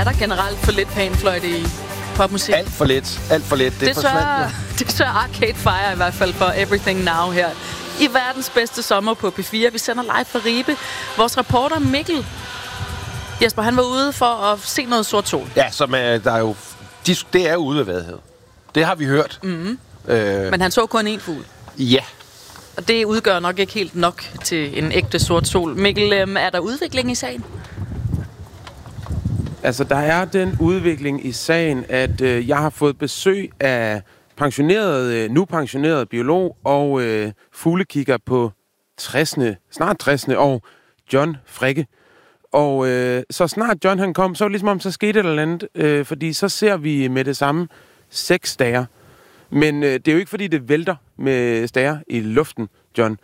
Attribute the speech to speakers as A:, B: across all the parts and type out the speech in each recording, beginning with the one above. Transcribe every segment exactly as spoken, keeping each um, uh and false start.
A: der generelt for lidt panfløjte i popmusik?
B: Alt for lidt. Alt for lidt.
A: Det, det sørger, det sørger Arcade Fire i hvert fald for Everything Now her. I verdens bedste sommer på P fire. Vi sender live fra Ribe. Vores reporter Mikkel Jesper, han var ude for at se noget sort sol.
B: Ja, som er, der er jo, de, det er ude af Vadehavet. Det har vi hørt.
A: Mm-hmm. Øh, Men han så kun én fugl.
B: Ja.
A: Og det udgør nok ikke helt nok til en ægte sort sol. Mikkel, øh, er der udvikling i sagen?
C: Altså, der er den udvikling i sagen, at øh, jeg har fået besøg af pensioneret, øh, nu pensioneret biolog og øh, fuglekigger på tressende, snart tressende år, John Frikke. Og øh, så snart John han kom, så var det ligesom om, så skete der andet, øh, fordi så ser vi med det samme seks stager. Men øh, det er jo ikke, fordi det vælter med stager i luften, John.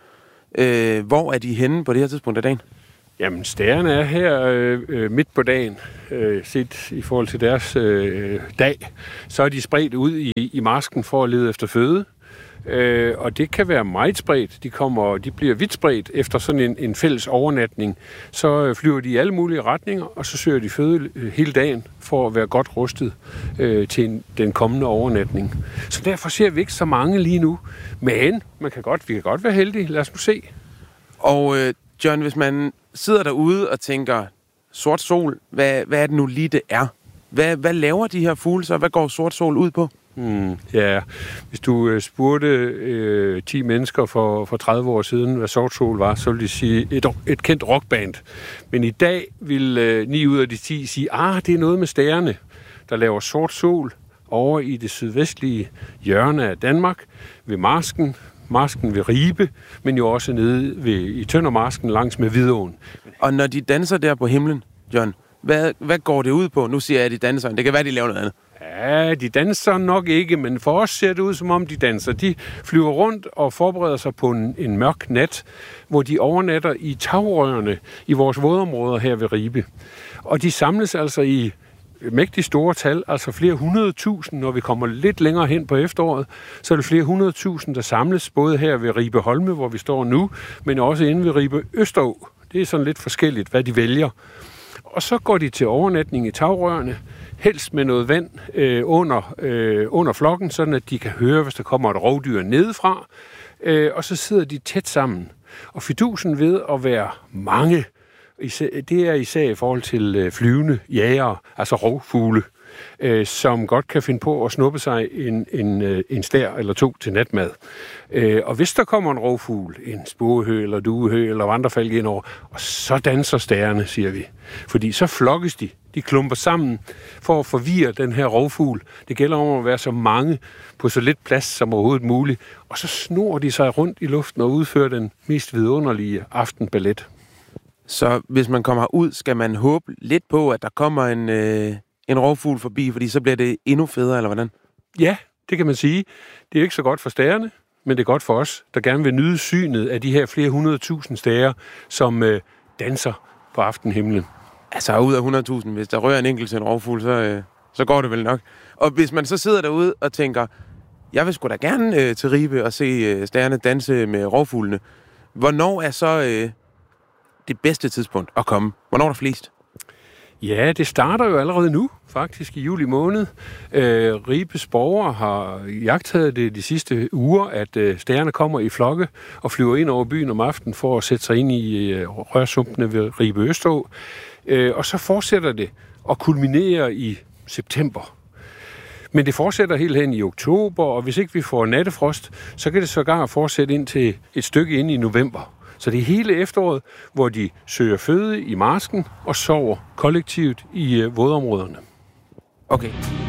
C: Øh, hvor er de henne på det her tidspunkt af dagen?
D: Jamen, stærerne er her øh, midt på dagen, øh, set i forhold til deres øh, dag. Så er de spredt ud i, i marsken for at lede efter føde. Øh, og det kan være meget spredt. De, kommer, de bliver vidt spredt efter sådan en, en fælles overnatning. Så øh, flyver de i alle mulige retninger, og så søger de føde øh, hele dagen for at være godt rustet øh, til en, den kommende overnatning. Så derfor ser vi ikke så mange lige nu. Men man kan godt, vi kan godt være heldige. Lad os nu se.
C: Og øh, John, hvis man sidder derude og tænker, sort sol, hvad, hvad er det nu lige, det er? Hvad, hvad laver de her fugle så? Hvad går sort sol ud på?
D: Hmm, ja, hvis du øh, spurgte øh, ti mennesker for, for tredive år siden, hvad sort sol var, så ville de sige et, et kendt rockband. Men i dag vil øh, ni ud af de ti sige, ah, det er noget med stærerne, der laver sort sol over i det sydvestlige hjørne af Danmark, ved marsken, marsken ved Ribe, men jo også nede ved, i Tøndermarsken langs med Vidåen.
C: Og når de danser der på himlen, John, hvad, hvad går det ud på? Nu siger jeg, at de danser. Det kan være, de laver noget andet.
D: Ja, de danser nok ikke, men for os ser det ud, som om de danser. De flyver rundt og forbereder sig på en, en mørk nat, hvor de overnatter i tagrørene i vores vådområder her ved Ribe. Og de samles altså i mægtig store tal, altså flere hundrede tusind, når vi kommer lidt længere hen på efteråret, så er det flere hundrede tusind, der samles, både her ved Ribe Holme, hvor vi står nu, men også inde ved Ribe Østerå. Det er sådan lidt forskelligt, hvad de vælger. Og så går de til overnatning i tagrørene, helst med noget vand øh, under, øh, under flokken, sådan at de kan høre, hvis der kommer et rovdyr nedefra. Øh, og så sidder de tæt sammen. Og fidusen ved at være mange, det er især i forhold til øh, flyvende jægere, altså rovfugle, øh, som godt kan finde på at snuppe sig en, en, øh, en stær eller to til natmad. Øh, og hvis der kommer en rovfugl, en spurvehø eller duehø eller vandrefalk ind over, og så danser stærerne, siger vi. Fordi så flokkes de. De klumper sammen for at forvirre den her rovfugl. Det gælder om at være så mange på så lidt plads som overhovedet muligt. Og så snor de sig rundt i luften og udfører den mest vidunderlige aftenballet.
C: Så hvis man kommer ud, skal man håbe lidt på, at der kommer en, øh, en rovfugl forbi, fordi så bliver det endnu federe, eller hvordan?
D: Ja, det kan man sige. Det er ikke så godt for stærerne, men det er godt for os, der gerne vil nyde synet af de her flere hundrede tusind stærer, som øh, danser på aftenhimlen.
C: Altså ud af hundrede tusind, hvis der rører en enkelt til en rovfugl, så, øh, så går det vel nok. Og hvis man så sidder derude og tænker, jeg vil sgu da gerne øh, til Ribe og se øh, stærerne danse med rovfuglene. Hvornår er så øh, det bedste tidspunkt at komme? Hvornår er der flest?
D: Ja, det starter jo allerede nu, faktisk i juli måned. Øh, Ribes borgere har jagtet det de sidste uger, at øh, stærerne kommer i flokke og flyver ind over byen om aftenen for at sætte sig ind i øh, rørsumpene ved Ribe Østerå. Øh, og så fortsætter det og kulminerer i september. Men det fortsætter helt hen i oktober, og hvis ikke vi får nattefrost, så kan det sågar fortsætte ind til et stykke ind i november. Så det er hele efteråret, hvor de søger føde i marsken og sover kollektivt i øh, vådområderne.
C: Okay.